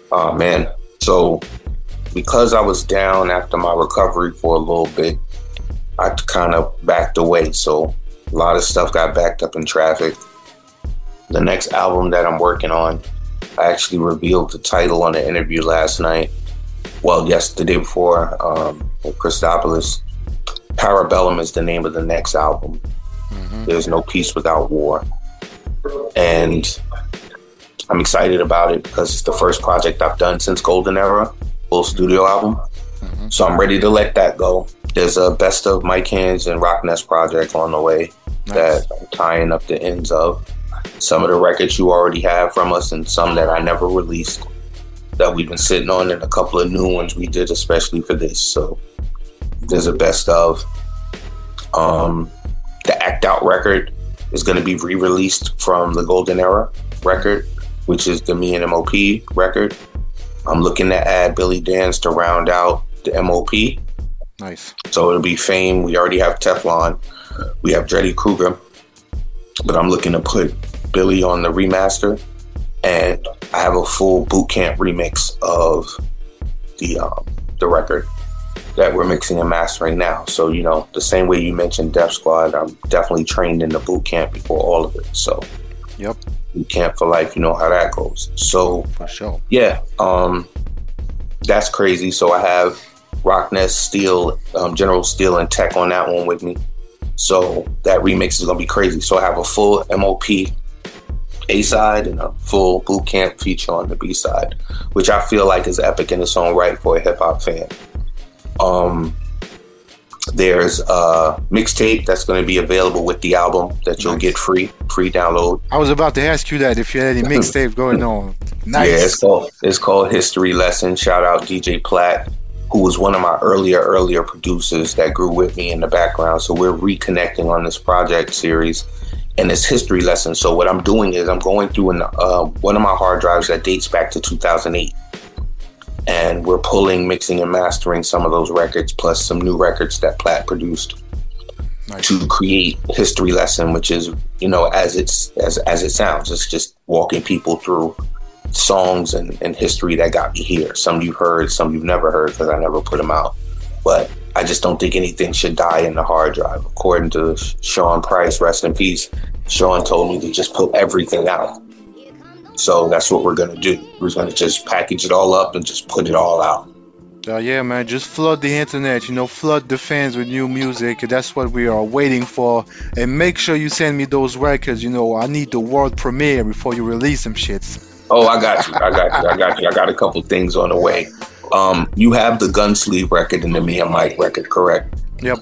Oh man. So because I was down after my recovery for a little bit, I kind of backed away. So a lot of stuff got backed up in traffic. The next album that I'm working on, I actually revealed the title on the interview last night. Well, yes, the day before, with Christopoulos. Parabellum is the name of the next album. There's no peace without war. And I'm excited about it because it's the first project I've done since Golden Era, full studio album. So I'm ready to let that go. There's a best of Mike Hands and Rock Ness project on the way that I'm tying up the ends of. Some of the records you already have from us and some that I never released that we've been sitting on, and a couple of new ones we did especially for this. So there's a best of. The Act Out record is going to be re-released from the Golden Era record, which is the Me and MOP record. I'm looking to add Billy Dance to round out the MOP. Nice. So it'll be Fame. We already have Teflon. We have Dreddy Kruger. But I'm looking to put Billy on the remaster. And I have a full boot camp remix of the record that we're mixing and mastering now. So, you know, the same way you mentioned Def Squad, I'm definitely trained in the boot camp before all of it. So, yep, boot camp for life, you know how that goes. So, for sure. Yeah, that's crazy. So I have Rockness, Steel, General Steel, and Tech on that one with me. So that remix is gonna be crazy. So I have a full MOP A side and a full boot camp feature on the B side, which I feel like is epic in its own right for a hip hop fan. There's a mixtape that's going to be available with the album that you'll get free download. I was about to ask you that if you had any mixtape going on. Nice. Yeah, it's called History Lesson. Shout out DJ Platt, who was one of my earlier producers that grew with me in the background. So we're reconnecting on this project series, and it's History Lesson. So what I'm doing is I'm going through one of my hard drives that dates back to 2008. And we're pulling, mixing, and mastering some of those records, plus some new records that Platt produced to create History Lesson, which is, you know, as it sounds. It's just walking people through songs and history that got me here. Some you've heard, some you've never heard, because I never put them out. But I just don't think anything should die in the hard drive. According to Sean Price, rest in peace, Sean told me to just put everything out. So that's what we're going to do. We're going to just package it all up and just put it all out. Yeah, man, just flood the internet, you know, flood the fans with new music. That's what we are waiting for. And make sure you send me those records, you know, I need the world premiere before you release them shits. Oh, I got you. I got a couple things on the way. You have the Gunsleeve record and the Me and Mike record, correct? Yep.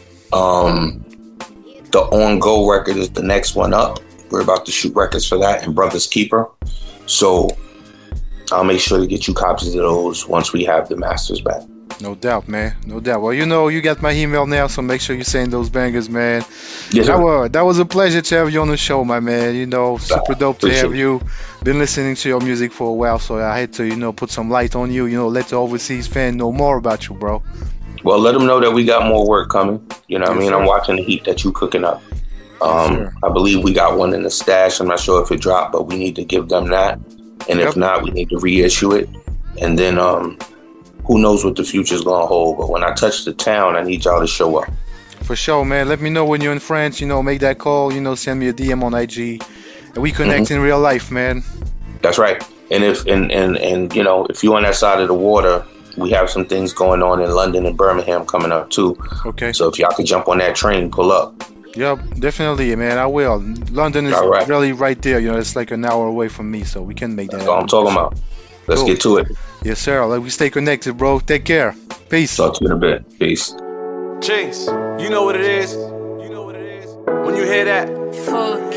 The On Go record is the next one up. We're about to shoot records for that and Brother's Keeper. So I'll make sure to get you copies of those once we have the masters back. No doubt, man. No doubt. Well, you know, you got my email now, so make sure you send those bangers, man. Yes, sir. That was a pleasure to have you on the show, my man. You know, super dope to have you. Been listening to your music for a while, so I had to, you know, put some light on you. You know, let the overseas fan know more about you, bro. Well, let them know that we got more work coming. You know what I mean? Sir. I'm watching the heat that you cooking up. I believe we got one in the stash. I'm not sure if it dropped, but we need to give them that. And if not, we need to reissue it. And then who knows what the future's going to hold. But when I touch the town, I need y'all to show up. For sure, man. Let me know when you're in France. You know, make that call. You know, send me a DM on IG. And we connect in real life, man. That's right. And if and you know, if you're on that side of the water, we have some things going on in London and Birmingham coming up too. Okay. So if y'all could jump on that train, pull up. Yep, definitely, man. I will. London is really right there. You know, it's like an hour away from me, so we can make that. That's what I'm talking about. Let's get to it. Yes, sir. Let we stay connected, bro. Take care. Peace. Talk to you in a bit. Peace. Jinx, you know what it is. You know what it is. When you hear that.